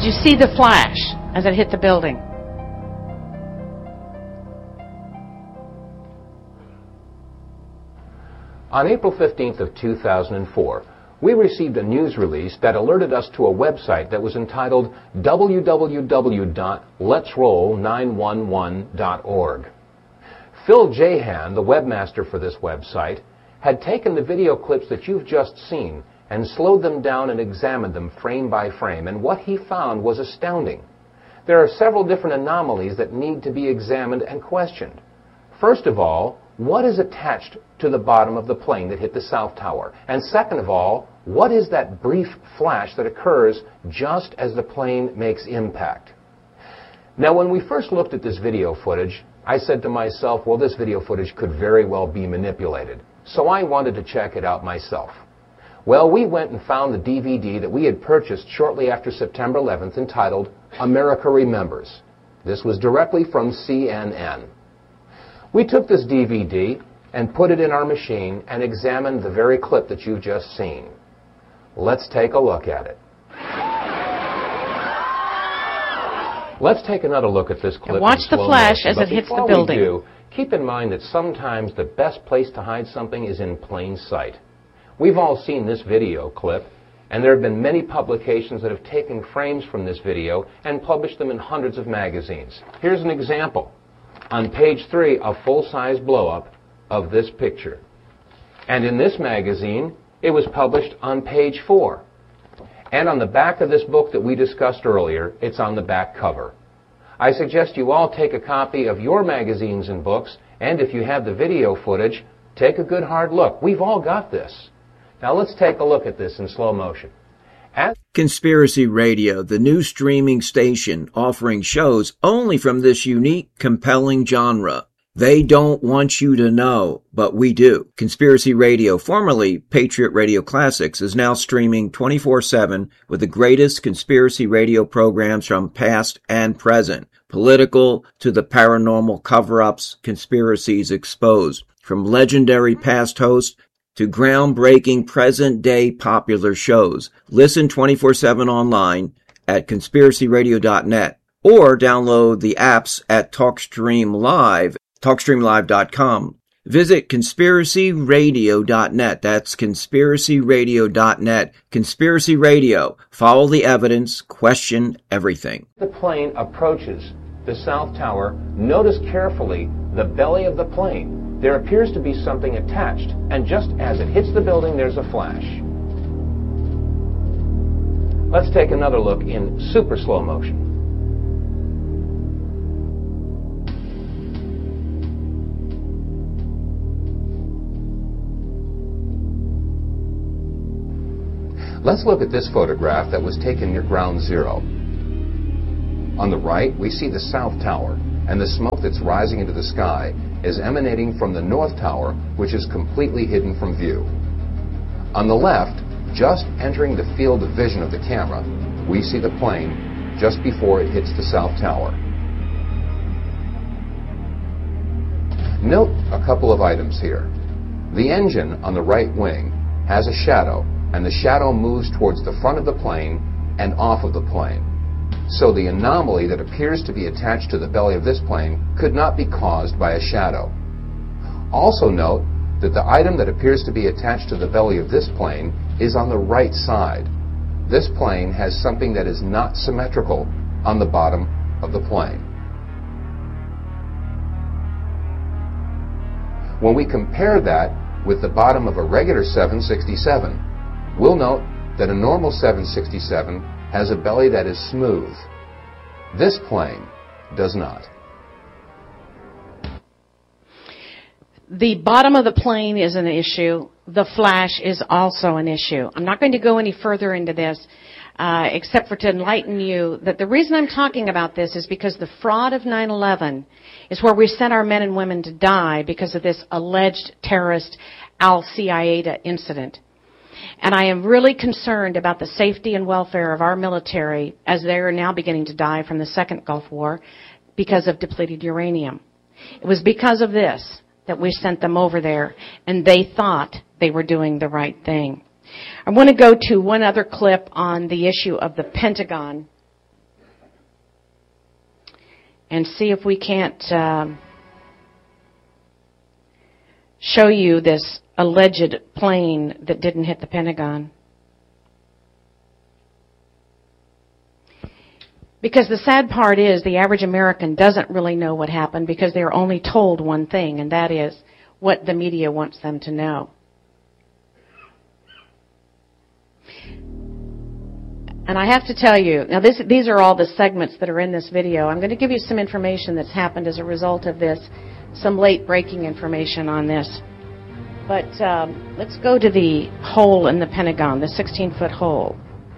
Did you see the flash as it hit the building? On April 15th of 2004, we received a news release that alerted us to a website that was entitled www.letsroll911.org. Phil Jahan, the webmaster for this website, had taken the video clips that you've just seen and slowed them down and examined them frame by frame, and what he found was astounding. There are several different anomalies that need to be examined and questioned. First of all, what is attached to the bottom of the plane that hit the South Tower? And second of all, what is that brief flash that occurs just as the plane makes impact? Now, when we first looked at this video footage, I said to myself, well, this video footage could very well be manipulated. So I wanted to check it out myself. Well, we went and found the DVD that we had purchased shortly after September 11th entitled America Remembers. This was directly from CNN. We took this DVD and put it in our machine and examined the very clip that you've just seen. Let's take a look at it. Let's take another look at this clip. And watch the flash as it hits the building. Before we do, keep in mind that sometimes the best place to hide something is in plain sight. We've all seen this video clip, and there have been many publications that have taken frames from this video and published them in hundreds of magazines. Here's an example. On page 3, a full-size blow-up of this picture. And in this magazine, it was published on page 4. And on the back of this book that we discussed earlier, it's on the back cover. I suggest you all take a copy of your magazines and books, and if you have the video footage, take a good hard look. We've all got this. Now let's take a look at this in slow motion. Conspiracy Radio, the new streaming station offering shows only from this unique, compelling genre. They don't want you to know, but we do. Conspiracy Radio, formerly Patriot Radio Classics, is now streaming 24/7 with the greatest conspiracy radio programs from past and present. Political to the paranormal cover-ups, conspiracies exposed. From legendary past hosts to groundbreaking present-day popular shows. Listen 24/7 online at conspiracyradio.net or download the apps at TalkStream Live, TalkStreamLive.com. Visit conspiracyradio.net. That's conspiracyradio.net. Conspiracy Radio. Follow the evidence. Question everything. The plane approaches the South Tower. Notice carefully the belly of the plane. There appears to be something attached, and just as it hits the building, there's a flash. Let's take another look in super slow motion. Let's look at this photograph that was taken near Ground Zero. On the right, we see the South Tower, and the smoke that's rising into the sky is emanating from the North Tower, which is completely hidden from view. On the left, just entering the field of vision of the camera, we see the plane just before it hits the South Tower. Note a couple of items here. The engine on the right wing has a shadow, and the shadow moves towards the front of the plane and off of the plane. So the anomaly that appears to be attached to the belly of this plane could not be caused by a shadow. Also note that the item that appears to be attached to the belly of this plane is on the right side. This plane has something that is not symmetrical on the bottom of the plane. When we compare that with the bottom of a regular 767, we'll note that a normal 767 has a belly that is smooth. This plane does not. The bottom of the plane is an issue. The flash is also an issue. I'm not going to go any further into this, except for to enlighten you that the reason I'm talking about this is because the fraud of 9/11 is where we sent our men and women to die because of this alleged terrorist al-Qaeda incident. And I am really concerned about the safety and welfare of our military as they are now beginning to die from the second Gulf War because of depleted uranium. It was because of this that we sent them over there, and they thought they were doing the right thing. I want to go to one other clip on the issue of the Pentagon and see if we can't show you this alleged plane that didn't hit the Pentagon. Because the sad part is the average American doesn't really know what happened because they're only told one thing, and that is what the media wants them to know. And I have to tell you, now these are all the segments that are in this video. I'm going to give you some information that's happened as a result of this, some late breaking information on this. But let's go to the hole in the Pentagon, the 16-foot hole.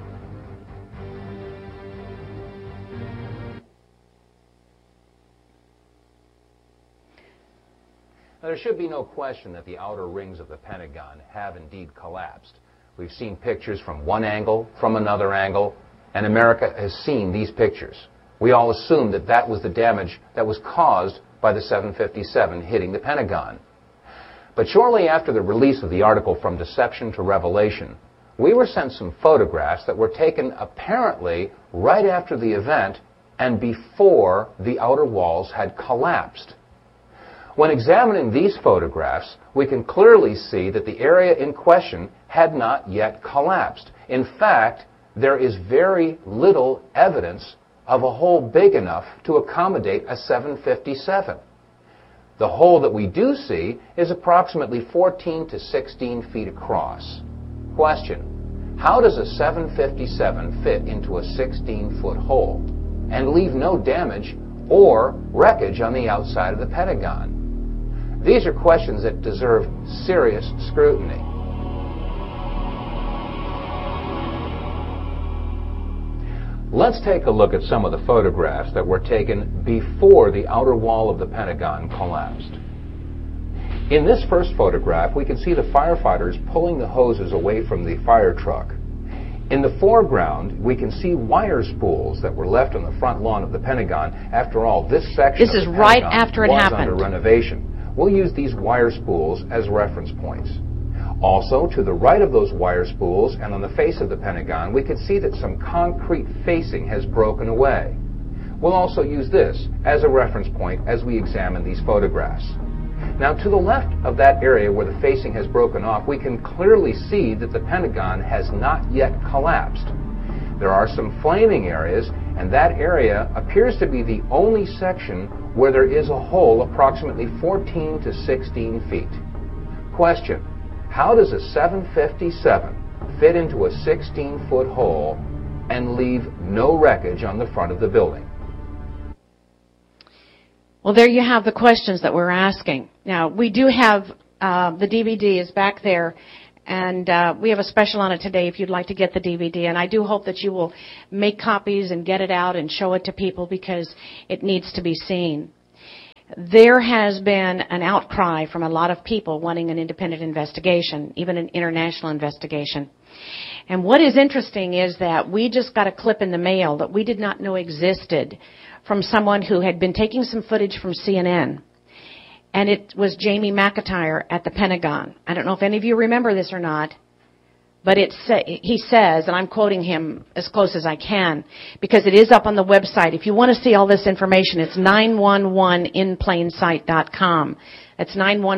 Now, there should be no question that the outer rings of the Pentagon have indeed collapsed. We've seen pictures from one angle, from another angle, and America has seen these pictures. We all assumed that that was the damage that was caused by the 757 hitting the Pentagon. But shortly after the release of the article From Deception to Revelation, we were sent some photographs that were taken apparently right after the event and before the outer walls had collapsed. When examining these photographs, we can clearly see that the area in question had not yet collapsed. In fact, there is very little evidence of a hole big enough to accommodate a 757. The hole that we do see is approximately 14 to 16 feet across. Question: how does a 757 fit into a 16-foot hole and leave no damage or wreckage on the outside of the Pentagon? These are questions that deserve serious scrutiny. Let's take a look at some of the photographs that were taken before the outer wall of the Pentagon collapsed. In this first photograph, we can see the firefighters pulling the hoses away from the fire truck. In the foreground, we can see wire spools that were left on the front lawn of the Pentagon. After all, this section This is right after it was happened. under renovation. We'll use these wire spools as reference points. Also, to the right of those wire spools and on the face of the Pentagon, we can see that some concrete facing has broken away. We'll also use this as a reference point as we examine these photographs. Now, to the left of that area where the facing has broken off, we can clearly see that the Pentagon has not yet collapsed. There are some flaming areas, and that area appears to be the only section where there is a hole approximately 14 to 16 feet. Question: how does a 757 fit into a 16-foot hole and leave no wreckage on the front of the building? Well, there you have the questions that we're asking. Now, we do have the DVD is back there, and we have a special on it today if you'd like to get the DVD. And I do hope that you will make copies and get it out and show it to people because it needs to be seen. There has been an outcry from a lot of people wanting an independent investigation, even an international investigation. And what is interesting is that we just got a clip in the mail that we did not know existed from someone who had been taking some footage from CNN. And it was Jamie McIntyre at the Pentagon. I don't know if any of you remember this or not, but he says, and I'm quoting him as close as I can, because it is up on the website. If you want to see all this information, it's 911inplainsight.com. That's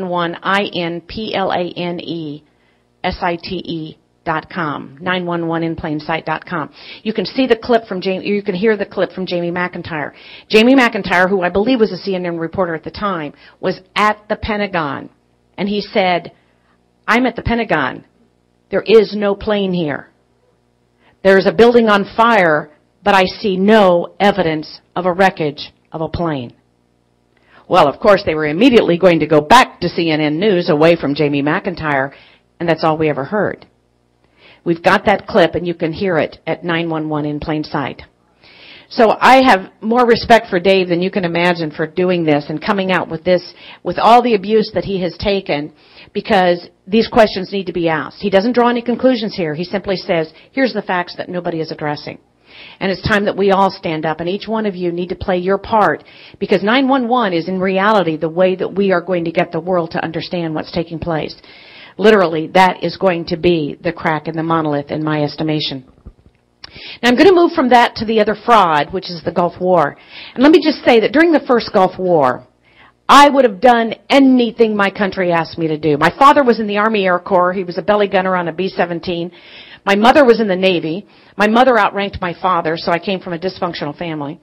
911inplanesite.com. 911inplainsight.com. You can see the clip from you can hear the clip from Jamie McIntyre. Jamie McIntyre, who I believe was a CNN reporter at the time, was at the Pentagon, and he said, "I'm at the Pentagon. There is no plane here. There's a building on fire, but I see no evidence of a wreckage of a plane." Well, of course, they were immediately going to go back to CNN News away from Jamie McIntyre, and that's all we ever heard. We've got that clip, and you can hear it at 911 in plain sight. So I have more respect for Dave than you can imagine for doing this and coming out with this, with all the abuse that he has taken, because these questions need to be asked. He doesn't draw any conclusions here. He simply says, here's the facts that nobody is addressing. And it's time that we all stand up, and each one of you need to play your part, because 911 is in reality the way that we are going to get the world to understand what's taking place. Literally, that is going to be the crack in the monolith, in my estimation. Now, I'm going to move from that to the other fraud, which is the Gulf War. And let me just say that during the first Gulf War, I would have done anything my country asked me to do. My father was in the Army Air Corps. He was a belly gunner on a B-17. My mother was in the Navy. My mother outranked my father, so I came from a dysfunctional family.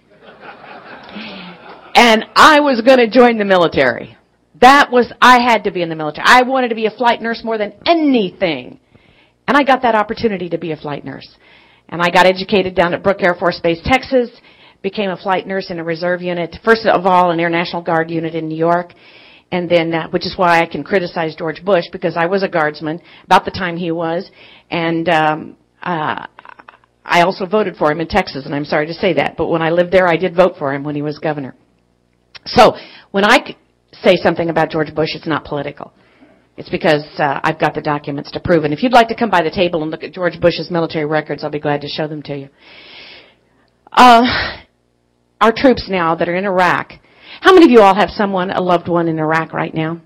And I was going to join the military. I had to be in the military. I wanted to be a flight nurse more than anything. And I got that opportunity to be a flight nurse. And I got educated down at Brooke Air Force Base, Texas, became a flight nurse in a reserve unit, first of all an Air National Guard unit in New York, and then, which is why I can criticize George Bush, because I was a guardsman about the time he was, and I also voted for him in Texas, and I'm sorry to say that, but when I lived there, I did vote for him when he was governor. So when I say something about George Bush, it's not political. It's because I've got the documents to prove it. If you'd like to come by the table and look at George Bush's military records, I'll be glad to show them to you. Our troops now that are in Iraq, how many of you all have someone, a loved one in Iraq right now?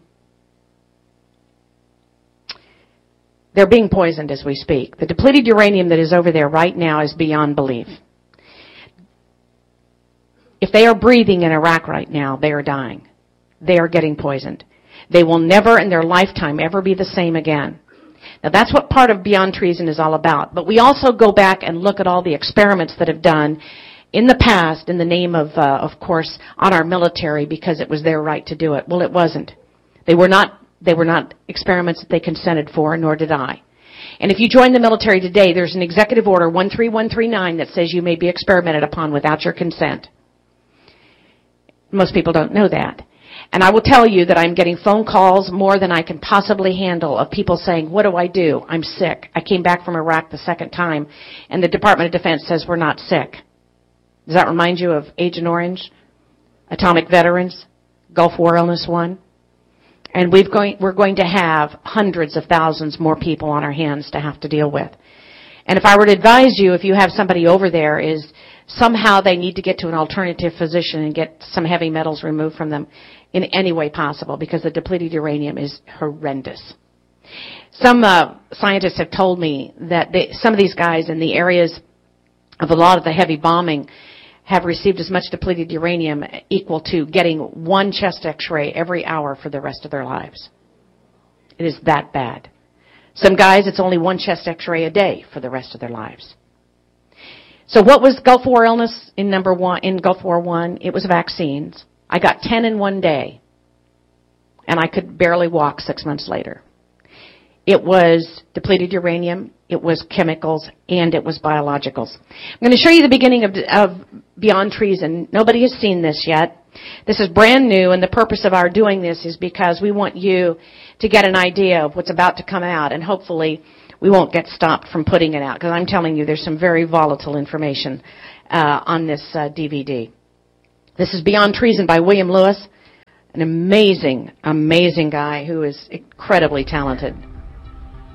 They're being poisoned as we speak. The depleted uranium that is over there right now is beyond belief. If they are breathing in Iraq right now, they are dying. They are getting poisoned. They will never in their lifetime ever be the same again. Now that's what part of Beyond Treason is all about. But we also go back and look at all the experiments that have done in the past in the name of course, on our military because it was their right to do it. Well, it wasn't. They were not experiments that they consented for, nor did I. And if you join the military today, there's an executive order 13139 that says you may be experimented upon without your consent. Most people don't know that. And I will tell you that I'm getting phone calls more than I can possibly handle of people saying, what do I do? I'm sick. I came back from Iraq the second time, and the Department of Defense says we're not sick. Does that remind you of Agent Orange, Atomic Veterans, Gulf War Illness 1? And we're going to have hundreds of thousands more people on our hands to have to deal with. And if I were to advise you, if you have somebody over there, is somehow they need to get to an alternative physician and get some heavy metals removed from them in any way possible, because the depleted uranium is horrendous. Some scientists have told me that some of these guys in the areas of a lot of the heavy bombing have received as much depleted uranium equal to getting one chest x-ray every hour for the rest of their lives. It is that bad. Some guys, it's only one chest x-ray a day for the rest of their lives. So what was Gulf War illness in Gulf War I? It was vaccines. I got 10 in one day, and I could barely walk 6 months later. It was depleted uranium, it was chemicals, and it was biologicals. I'm going to show you the beginning of Beyond Treason. Nobody has seen this yet. This is brand new, and the purpose of our doing this is because we want you to get an idea of what's about to come out, and hopefully we won't get stopped from putting it out, because I'm telling you there's some very volatile information on this DVD. This is Beyond Treason by William Lewis, an amazing, amazing guy who is incredibly talented.